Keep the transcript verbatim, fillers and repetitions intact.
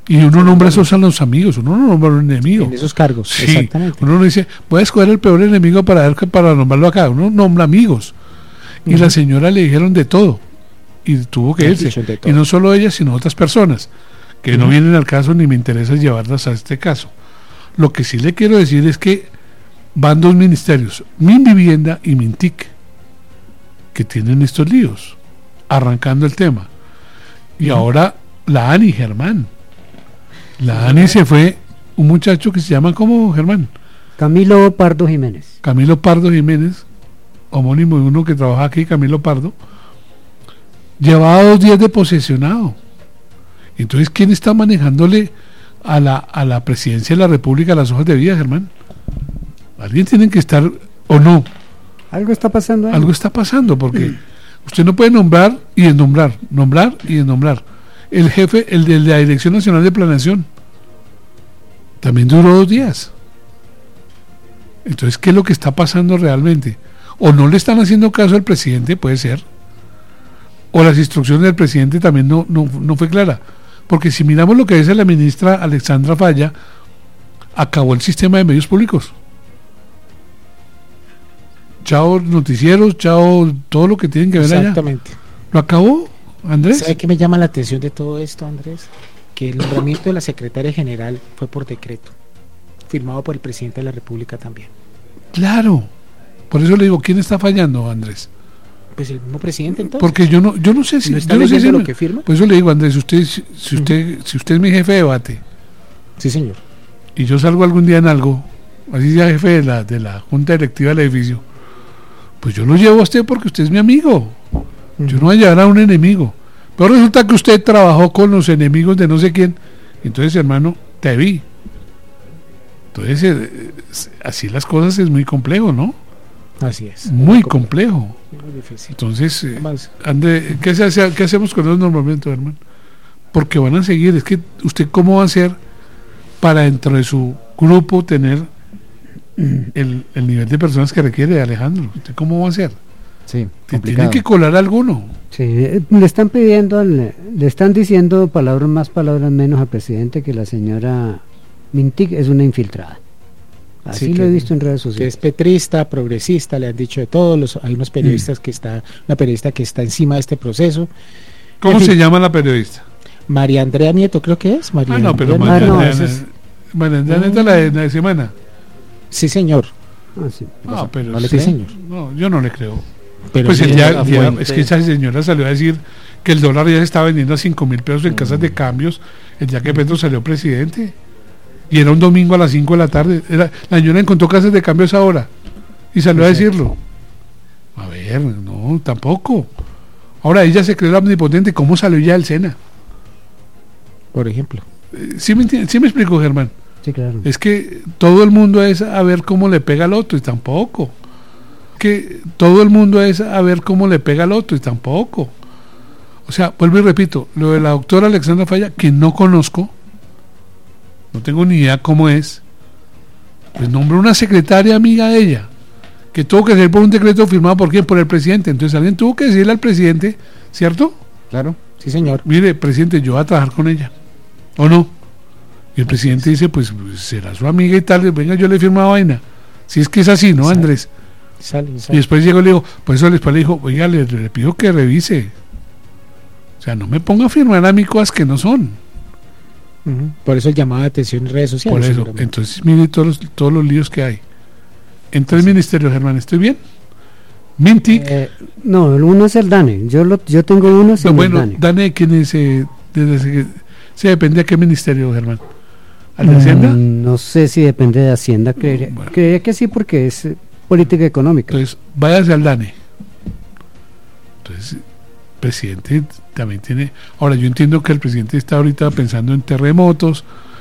Y uno nombra esos a los amigos, uno no nombra a un enemigo. En esos cargos, sí, exactamente. Uno no dice, voy a escoger el peor enemigo para ver que para nombrarlo acá. Uno nombra amigos. Y uh-huh. la señora le dijeron de todo. Y tuvo que irse. Y no solo ella, sino otras personas, que uh-huh. no vienen al caso ni me interesa llevarlas a este caso. Lo que sí le quiero decir es que van dos ministerios, Minvivienda y Mintic, que tienen estos líos, arrancando el tema. Y uh-huh. ahora la ANI, Germán. La ANI se fue, un muchacho que se llama, ¿cómo, Germán? Camilo Pardo Jiménez. Camilo Pardo Jiménez, homónimo de uno que trabaja aquí, Camilo Pardo, llevaba dos días de posesionado. Entonces, ¿quién está manejándole a la, a la presidencia de la República las hojas de vida, Germán? Alguien tiene que estar, ¿o no? Algo está pasando ahí. Algo está pasando, porque usted no puede nombrar y desnombrar, nombrar y desnombrar. El jefe, el de la Dirección Nacional de Planeación, también duró dos días. Entonces, ¿qué es lo que está pasando realmente? O no le están haciendo caso al presidente, puede ser, o las instrucciones del presidente también no, no, no fue clara. Porque si miramos lo que dice la ministra Alexandra Falla, acabó el sistema de medios públicos. Chao noticieros, chao todo lo que tienen que ver allá. Exactamente. ¿Lo acabó, Andrés? ¿Sabe qué me llama la atención de todo esto, Andrés? Que el nombramiento de la secretaria general fue por decreto, firmado por el presidente de la República también. Claro. Por eso le digo, ¿quién está fallando, Andrés? Pues el mismo presidente, entonces. Porque yo no, yo no sé si... ¿No está yo no sé si lo me, que firma? Por eso le digo, Andrés, usted, si, si usted, uh-huh. si usted es mi jefe de debate... Sí, señor. Y yo salgo algún día en algo, así sea jefe de la, de la junta directiva del edificio, pues yo lo llevo a usted porque usted es mi amigo. Uh-huh. Yo no voy a llevar a un enemigo. Pero resulta que usted trabajó con los enemigos de no sé quién. Entonces, hermano, te vi. Entonces, eh, así las cosas es muy complejo, ¿no? Así es. Muy, muy complejo. Muy difícil. Entonces, eh, André, ¿qué, se hace, ¿qué hacemos con los nombramientos, hermano? Porque van a seguir. Es que usted, ¿cómo va a hacer para dentro de su grupo tener el, el nivel de personas que requiere, Alejandro? ¿Usted cómo va a hacer? Sí, tiene que colar alguno. Sí, le están pidiendo, le, le están diciendo palabras más, palabras menos al presidente que la señora Mintic es una infiltrada. Así sí, lo he visto en redes sociales. Que es petrista, progresista, le han dicho de todos los, hay unos periodistas mm. que está, una periodista que está encima de este proceso. ¿Cómo se llama la periodista? María Andrea Nieto, creo que es. María ah, no, pero Andrea, María no, Andrea, no, es, María Andrea Nieto es la de, la de Semana. Sí, señor. Ah, sí. Ah, pero no le sí, cree, señor. No, yo no le creo. Pero pues sí, el día, día, es que esa señora salió a decir que el dólar ya se estaba vendiendo a cinco mil pesos en mm. casas de cambios el día que Petro salió presidente. Y era un domingo a las cinco de la tarde. Era, la señora encontró casas de cambios ahora y salió Exacto. a decirlo. A ver, no, tampoco. Ahora ella se cree la omnipotente. ¿Cómo salió ya del Sena? Por ejemplo. Eh, ¿sí, me ¿Sí me explico, Germán? Sí, claro. Es que todo el mundo es a ver cómo le pega al otro y tampoco. Que todo el mundo es a ver cómo le pega al otro y tampoco. O sea, vuelvo y repito, lo de la doctora Alexandra Falla, que no conozco, no tengo ni idea cómo es, pues nombró una secretaria amiga de ella, que tuvo que ser por un decreto firmado por quién, por el presidente. Entonces alguien tuvo que decirle al presidente, ¿cierto? Claro, sí señor. Mire, presidente, yo voy a trabajar con ella, ¿o no? Y el presidente dice, pues será su amiga y tal, venga, yo le firmo la vaina. Si es que es así, ¿no, Andrés? Sale, sale. Y después llegó y le dijo, por eso después le dijo, oiga, le, le pido que revise. O sea, no me ponga a firmar a mí cosas que no son. Uh-huh. Por eso el llamado de atención en redes sociales. Por eso, entonces mire todos los, todos los líos que hay. En tres sí. ministerios, Germán, ¿estoy bien? Mintic. Eh, no, uno es el DANE. Yo lo, yo tengo uno sin no, bueno, el DANE. DANE, ¿quién es? Eh, desde, ¿Se depende a qué ministerio, Germán? ¿Al de Hacienda? Mm, no sé si depende de Hacienda. Creería, bueno. creería que sí, porque es política económica. Entonces, váyase al DANE. Entonces, el presidente también tiene... Ahora, yo entiendo que el presidente está ahorita pensando en terremotos,